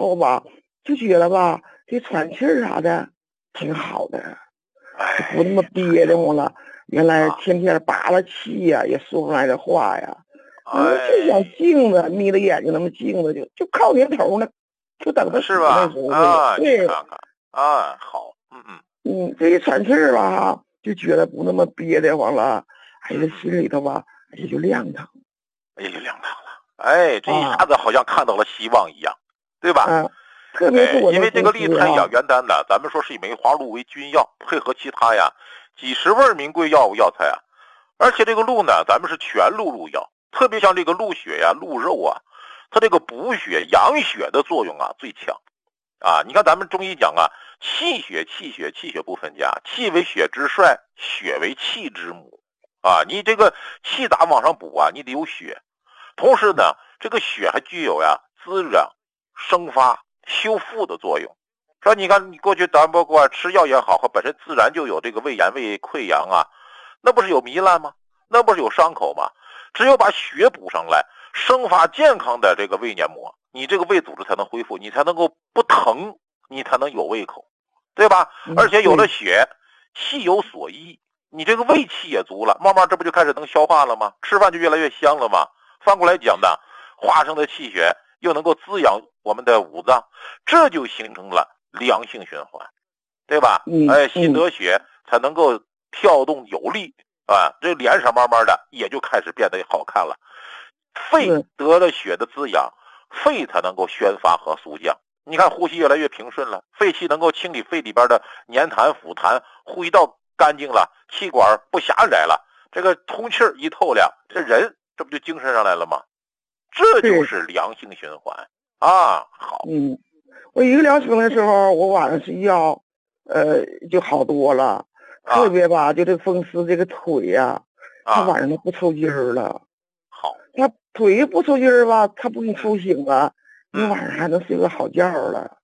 后吧，就觉得吧，这喘气儿啥的挺好的，不那么憋得慌了。原来天天扒拉气呀，也说不出来的话呀。就想静着，眯着眼睛那么静着，就靠年头呢，就等他死那时候。对， 你看看好， 这一喘气儿吧，就觉得不那么憋得慌了，这心里头吧也就亮堂， 也就亮堂了。这一下子好像看到了希望一样，对吧？ 特别是我因为这个利泰养元丹呢，咱们说是以梅花鹿为君药，配合其他呀几十味名贵药物药材啊，而且这个鹿呢，咱们是全鹿入药，特别像这个鹿血呀、鹿肉啊，它这个补血养血的作用啊最强啊。你看咱们中医讲啊，气血不分家，气为血之帅，血为气之母啊。你这个气咋往上补啊？你得有血，同时呢，这个血还具有滋养、生发、修复的作用。说你看，你过去咱包括吃药也好，本身自然就有这个胃炎、胃溃疡啊，那不是有糜烂吗？那不是有伤口吗？只有把血补上来，生发健康的这个胃黏膜，你这个胃组织才能恢复，你才能够不疼，你才能有胃口，对吧？而且有了血，气有所依，你这个胃气也足了，慢慢这不就开始能消化了吗？吃饭就越来越香了吗？反过来讲的，化生的气血又能够滋养我们的五脏，这就形成了良性循环，对吧？心得血才能够跳动有力啊，这脸色慢慢的也就开始变得好看了。肺得了血的滋养，肺才能够宣发和肃降。你看呼吸越来越平顺了，肺气能够清理肺里边的粘痰、腐痰，呼道干净了，气管不狭窄了，这个通气一透亮，这人这不就精神上来了吗？这就是良性循环啊。好， 我一个疗程的时候，我晚上睡觉，就好多了，特别吧，就这风湿这个腿呀，他晚上都不抽筋儿了。 好， 他腿不抽筋儿吧，他不给你抽醒了，你晚上还能睡个好觉了。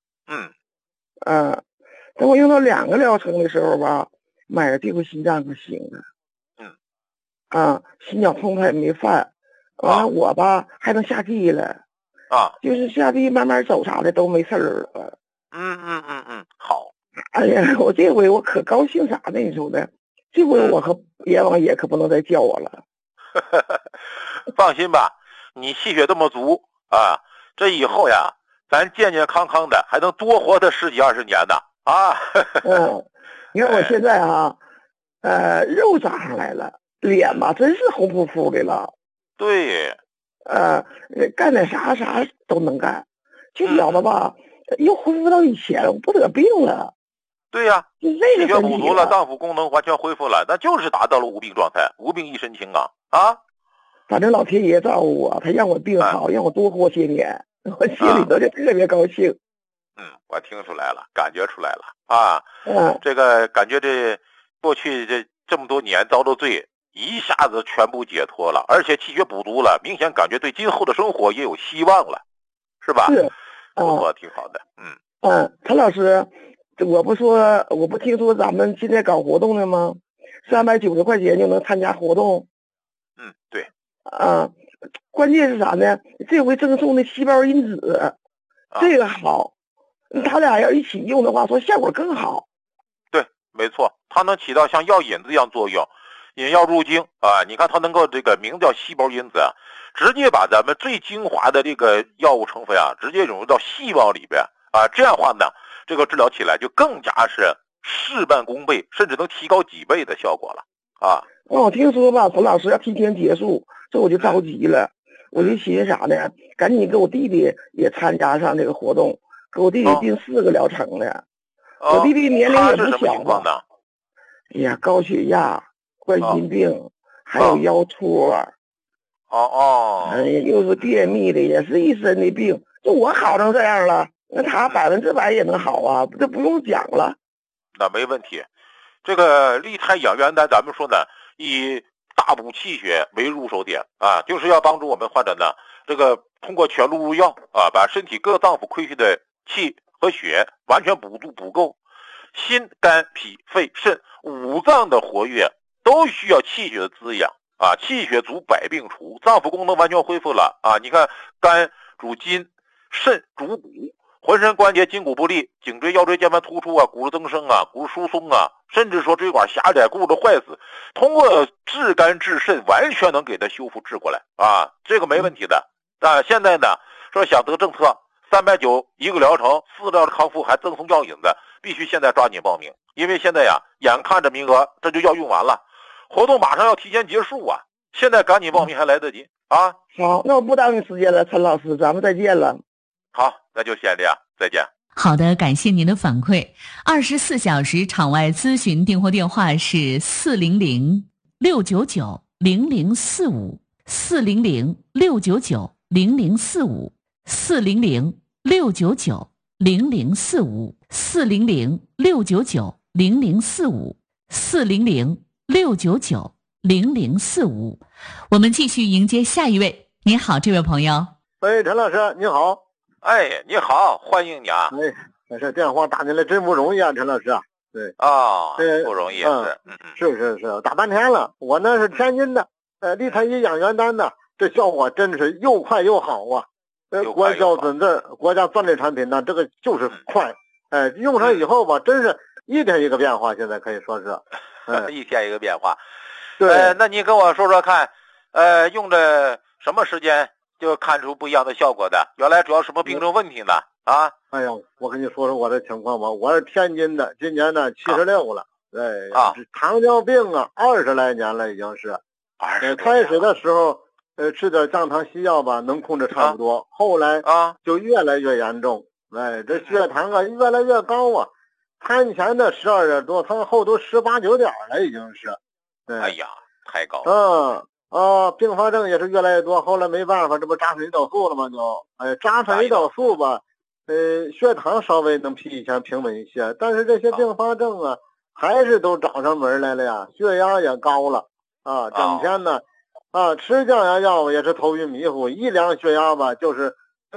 等我用到2个疗程的时候吧，买了这回心脏可行了。心绞痛他也没犯，完了我吧还能下地了。就是下地慢慢走啥的都没事儿了。 好。 哎呀，我这回我可高兴啥呢？你说的，这回我和阎王爷可不能再叫我了。 放心吧，你气血这么足啊，这以后呀，咱健健康康的，还能多活他10几20年呢啊。 你看我现在肉长上来了，脸吧真是红扑扑的了。 对。 干点啥都能干，就觉得吧，又恢复到以前了，我不得病了。 对呀， 气血补足了，脏腑功能完全恢复了，那就是达到了无病状态，无病一身轻啊！ 反正老天爷照顾我，他让我病好，让我多活些年，我心里头就特别高兴。 我听出来了，感觉出来了啊！这个感觉这过去这么多年遭的罪，一下子全部解脱了，而且气血补足了，明显感觉对今后的生活也有希望了，是吧？ 是， 不错，挺好的。 陈老师，我不听说咱们现在搞活动的吗？390块钱就能参加活动。 对。 关键是啥呢？这回赠送的细胞因子，这个好，他俩要一起用的话，说效果更好。 对，没错，它能起到像药引子一样作用，引药入经啊！你看它能够这个名叫细胞因子啊，直接把咱们最精华的这个药物成分直接融入到细胞里边啊，这样的话呢，这个治疗起来就更加是事半功倍，甚至能提高几倍的效果了啊！ 我听说吧，陈老师要提前结束，这我就着急了，我就寻思啥呢？赶紧给我弟弟也参加上这个活动，给我弟弟订4个疗程了。我弟弟年龄也不小吧？哎呀，高血压、冠心病，还有腰托。又是便秘的，也是一身的病。就我好成这样了，那他100%也能好啊，这不用讲了。 那没问题。这个利泰养元丹，咱们说呢，以大补气血为入手点啊，就是要帮助我们患者呢，这个通过全鹿入药啊，把身体各脏腑亏虚的气和血完全补够。心、肝、脾、肺、肾5脏的活跃都需要气血的滋养啊，气血足百病除，脏腑功能完全恢复了啊。你看，肝主筋，肾主骨， 浑身关节筋骨不利，颈椎腰椎间盘突出啊，骨质增生啊，骨质疏松啊，甚至说椎管狭窄，骨质坏死，通过治肝治肾完全能给他修复治过来啊，这个没问题的啊。现在呢说想得政策390一个疗程，4疗康复还赠送药引子，必须现在抓紧报名，因为现在呀眼看着名额这就要用完了，活动马上要提前结束啊，现在赶紧报名还来得及啊。 好，那我不耽误时间了，陈老师，咱们再见了。 好，那就先这样，再见。 好的，感谢您的反馈。24小时场外咨询订货电话是400-699-0045，400-699-0045，400-699-0045。我们继续迎接下一位。您好，这位朋友。 喂，陈老师，你好。 哎，你好，欢迎你啊！ 哎，这电话打进来真不容易啊，陈老师。对啊，不容易， 是，打半天了。我呢是天津的，利太医养元丹的，这效果真是又快又好啊。国家专利产品呢，这个就是快。用上以后吧，真是一天一个变化，现在可以说是， 一天一个变化。 对， 那你跟我说说看，用着什么时间就看出不一样的效果的？原来主要什么病症问题呢？啊？ 哎呀，我跟你说说我的情况吧。我是天津的，今年呢76了。糖尿病啊，20来年了已经是。开始的时候，吃点降糖西药吧，能控制差不多。后来就越来越严重。这血糖啊越来越高啊，餐前的12点多，餐后都18、19点了，已经是。 哎呀，太高了。 并发症也是越来越多，后来没办法，这不扎上胰岛素了吗？扎上胰岛素吧，血糖稍微能比以前平稳一些，但是这些并发症啊，还是都找上门来了呀，血压也高了啊，整天呢，吃降压药也是头晕迷糊，一量血压吧就是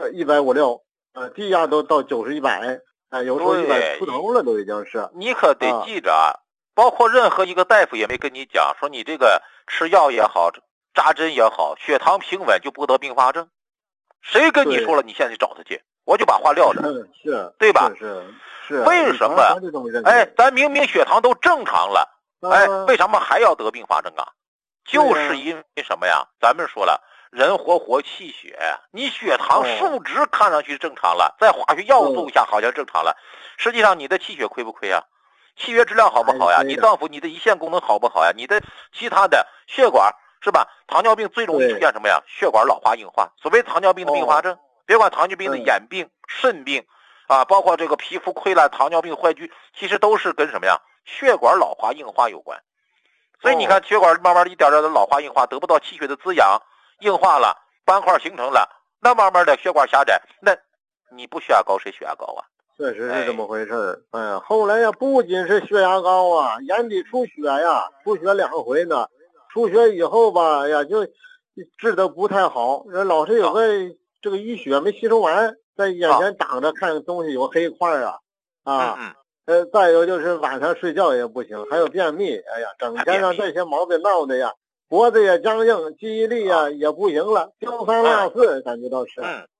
150、160，低压都到90、100，有时候100出头了都已经是。 你可得记着啊。包括任何一个大夫也没跟你讲说你这个吃药也好，扎针也好，血糖平稳就不得并发症。谁跟你说了？你现在去找他去，我就把话撂着， 是， 对吧？ 是。 为什么？咱明明血糖都正常了，为什么还要得并发症啊？就是因为什么呀？咱们说了，人活气血，你血糖数值看上去正常了，在化学药物下好像正常了，实际上你的气血亏不亏啊？气血质量好不好呀？你脏腑你的胰腺功能好不好呀？你的其他的血管是吧？糖尿病最容易出现什么呀？血管老化硬化。所谓糖尿病的并发症，别管糖尿病的眼病、肾病啊，包括这个皮肤溃烂、糖尿病坏疽，其实都是跟什么呀？血管老化硬化有关。所以你看，血管慢慢一点点的老化硬化，得不到气血的滋养，硬化了，斑块形成了，那慢慢的血管狭窄，那你不血压高谁血压高啊？ 确实是这么回事后来呀，不仅是血压高啊，眼底出血呀，出血2回呢。出血以后吧，就治得不太好，人老是有个这个淤血没吸收完，在眼前长着，看东西有黑块再有就是晚上睡觉也不行，还有便秘，整天让这些毛病闹的呀，脖子也僵硬，记忆力也不行了，丢三落四，感觉到是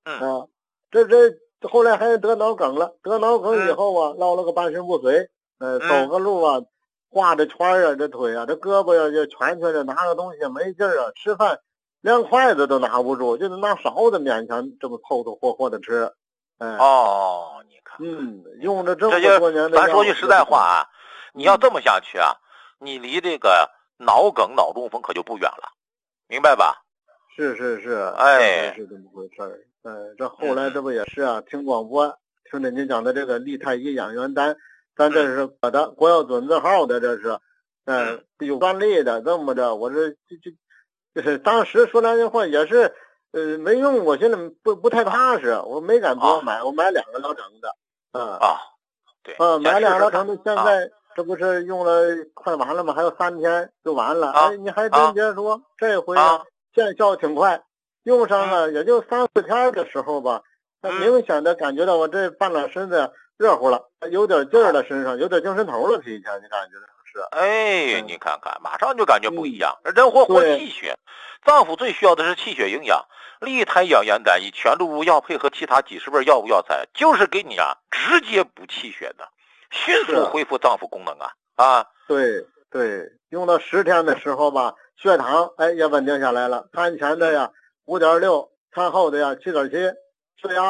这后来还得脑梗了，得脑梗以后啊，落了个半身不遂，走个路啊，画着圈这腿这胳膊就蜷的，拿个东西也没劲儿吃饭连筷子都拿不住，就得拿勺子勉强这么凑凑合合的吃。 你看， 用了这么多年的， 咱说句实在话啊，你要这么下去啊，你离这个脑梗、脑中风可就不远了，明白吧？ 是，是这么回事儿。这后来这不也是啊？听广播，听着您讲的这个利太医养元丹，咱这是我的国药准字号的，这是，有专利的，这么着，我这当时说两句话也是，没用，我现在不太踏实，我没敢多买，我买2个疗程的， 对， 买2个疗程的，现在这不是用了快完了吗？还有3天就完了，你还真别说，这回见效挺快。用上也就3、4天的时候吧，明显的感觉到我这半拉身子热乎了，有点劲儿了，身上有点精神头了，以前你感觉是。 你看看，马上就感觉不一样。人活气血，脏腑最需要的是气血营养， 利胎养元丹以全鹿入药配合其他几十味药物药材，就是给你直接补气血的，迅速恢复脏腑功能啊！ 对对，用到10天的时候吧，血糖也稳定下来了，餐前的呀5.6，餐后的呀7.7，血压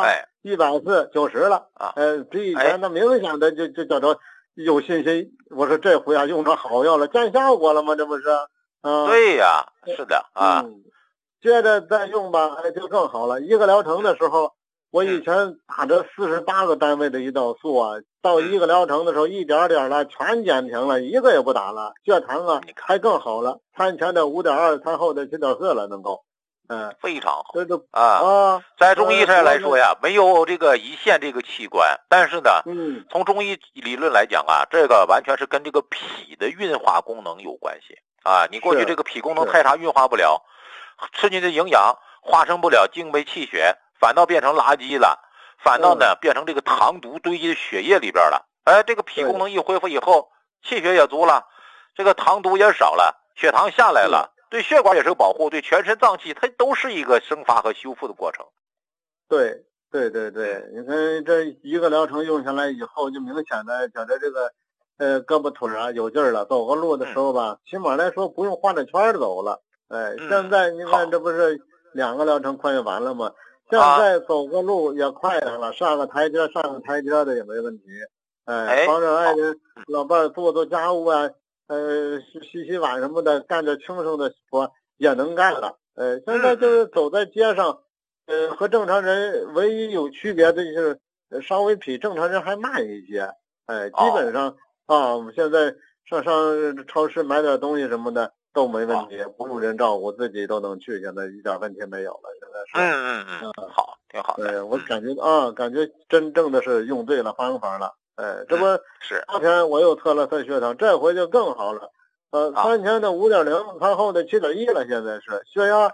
140 90了比以前的明显的就叫做有信心。我说这回用上好药了，见效果了吗？这不是？ 对呀，是的接着再用吧，就更好了。1个疗程的时候，我以前打着48个单位的胰岛素到1个疗程的时候，一点点的全减停了，一个也不打了。血糖还更好了，餐前的5.2，餐后的7.4了，能够。 非常好。 这就在中医上来说呀，没有这个胰腺这个器官，但是呢，从中医理论来讲这个完全是跟这个脾的运化功能有关系你过去这个脾功能太差，运化不了，吃进的营养化生不了精微气血，反倒变成垃圾了，反倒呢变成这个糖毒堆积血液里边了。这个脾功能一恢复以后，气血也足了，这个糖毒也少了，血糖下来了。对血管也是个保护，对全身脏器它都是一个生发和修复的过程。 对，你看这1个疗程用下来以后，就明显的觉得这个胳膊腿有劲儿了，走个路的时候吧，起码来说不用画着圈走了。现在你看这不是2个疗程快完了吗？现在走个路也快了，上个台阶的也没问题。帮着爱人老伴做做家务洗碗什么的，干着轻松的活也能干了。现在就是走在街上，和正常人唯一有区别的就是稍微比正常人还慢一些。基本上我们现在上超市买点东西什么的都没问题，不用人照顾，自己都能去，现在一点问题没有了。现在是好，挺好的。 我感觉真正的是用对了方法了。这不是昨天我又测了测血糖，这回就更好了。餐前的5.0，餐后的7.1了，现在是血压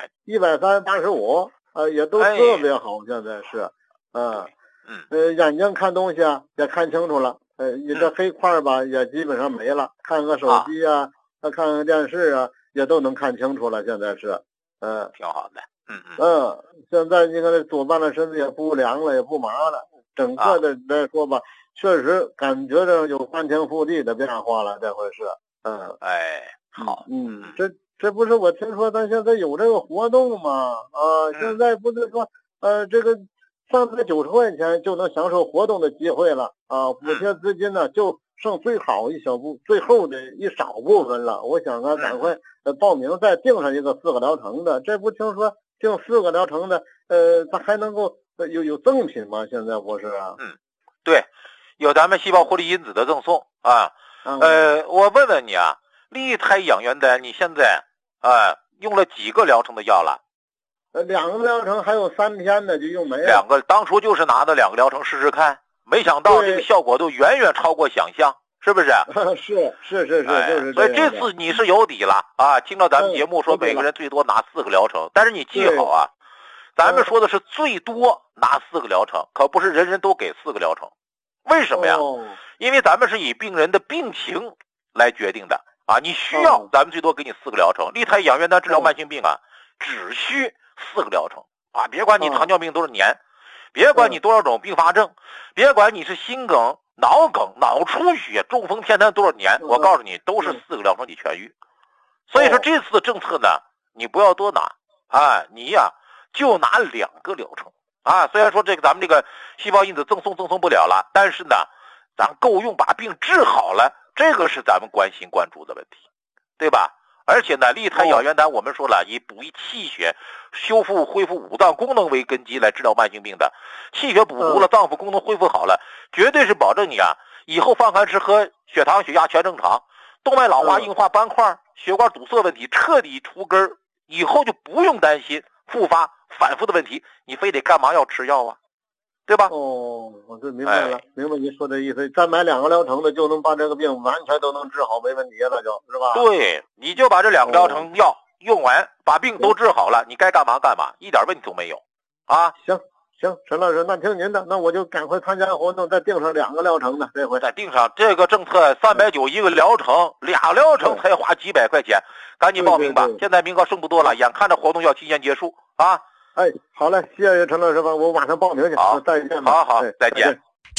130/85，也都特别好，现在是眼睛看东西也看清楚了，你这黑块吧也基本上没了，看个手机看个电视也都能看清楚了，现在是挺好的。 现在你看左半边身子也不凉了，也不麻了，整个的来说吧，确实感觉着有翻天覆地的变化了，这回是好。 这不是我听说咱现在有这个活动吗？现在不是说这个390块钱就能享受活动的机会了补贴资金呢就剩最后的一少部分了。我想赶快报名再订上一个4个疗程的。这不听说订4个疗程的它还能够有赠品吗？现在不是对，有咱们细胞活力因子的赠送我问问你利胎养元丹你现在用了几个疗程的药了 ？2个疗程还有3天的就用没了。 2个，当初就是拿的2个疗程试试看，没想到这个效果都远远超过想象，是不是？ 是，就是所以这次你是有底了听到咱们节目说每个人最多拿4个疗程，但是你记好咱们说的是最多拿4个疗程，可不是人人都给4个疗程。为什么呀？因为咱们是以病人的病情来决定的你需要咱们最多给你4个疗程。利胎养元丹治疗慢性病只需4个疗程别管你糖尿病多少年，别管你多少种并发症，别管你是心梗、脑梗、脑出血、中风、偏瘫多少年，我告诉你都是4个疗程你痊愈。所以说这次政策呢，你不要多拿你就拿2个疗程虽然说这个咱们这个细胞因子赠送不了了，但是呢咱够用把病治好了，这个是咱们关心关注的问题，对吧？而且呢利胎养元丹我们说了以补益气血、修复恢复五脏功能为根基来治疗慢性病的，气血补足了，脏腑功能恢复好了，绝对是保证你以后饭饭吃喝血糖血压全正常，动脉老化硬化斑块血管堵塞问题彻底除根，以后就不用担心复发反复的问题，你非得干嘛要吃药对吧？ 我就明白了，明白您说的意思。再买2个疗程的就能把这个病完全都能治好，没问题了，就是吧？ 对，你就把这2个疗程药用完，把病都治好了，你该干嘛干嘛，一点问题都没有行，陈老师，那听您的，那我就赶快参加活动，再订上2个疗程的，这回再订上这个政策390一个疗程，2疗程才花几百块钱，赶紧报名吧！现在名额剩不多了，眼看着活动要提前结束哎，好嘞，谢谢陈老师吧，我晚上报名去。 好， 再见吧。 好，再见。